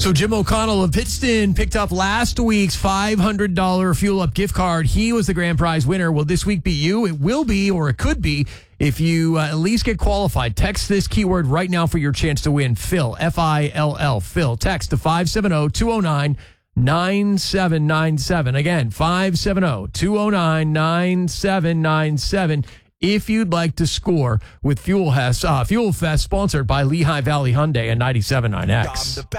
So Jim O'Connell of Pittston picked up last week's $500 Fuel Up gift card. He was the grand prize winner. Will this week be you? It will be, or it could be, if you at least get qualified. Text this keyword right now for your chance to win. Phil, F-I-L-L, Phil. Text to 570-209-9797. Again, 570-209-9797. If you'd like to score with Fuel Fest, sponsored by Lehigh Valley Hyundai and 97.9X.